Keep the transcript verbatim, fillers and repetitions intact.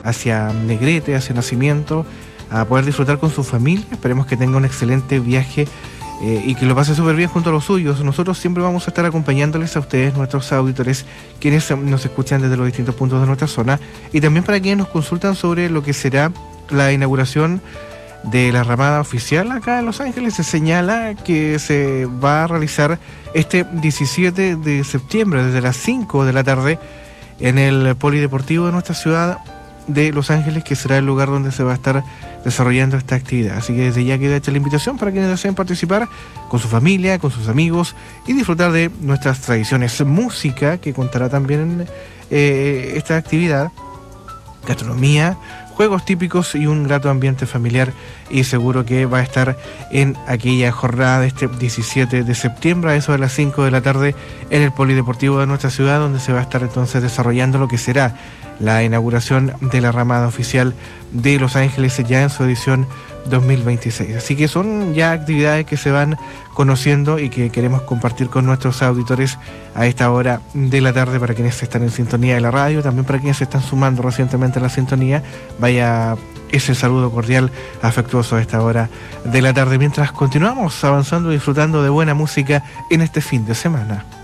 hacia Negrete, hacia Nacimiento, a poder disfrutar con su familia. Esperemos que tenga un excelente viaje eh, y que lo pase súper bien junto a los suyos. Nosotros siempre vamos a estar acompañándoles a ustedes, nuestros auditores, quienes nos escuchan desde los distintos puntos de nuestra zona, y también para quienes nos consultan sobre lo que será la inauguración de la ramada oficial acá en Los Ángeles. Se señala que se va a realizar este diecisiete de septiembre desde las cinco de la tarde en el polideportivo de nuestra ciudad de Los Ángeles, que será el lugar donde se va a estar desarrollando esta actividad. Así que desde ya queda hecha la invitación para quienes deseen participar con su familia, con sus amigos y disfrutar de nuestras tradiciones, música que contará también eh, esta actividad, gastronomía, juegos típicos y un grato ambiente familiar, y seguro que va a estar en aquella jornada de este diecisiete de septiembre a eso de las cinco de la tarde en el polideportivo de nuestra ciudad, donde se va a estar entonces desarrollando lo que será la inauguración de la ramada oficial de Los Ángeles ya en su edición dos mil veintiséis. Así que son ya actividades que se van conociendo y que queremos compartir con nuestros auditores a esta hora de la tarde, para quienes están en sintonía de la radio, también para quienes se están sumando recientemente a la sintonía. Vaya ese saludo cordial, afectuoso a esta hora de la tarde, mientras continuamos avanzando y disfrutando de buena música en este fin de semana.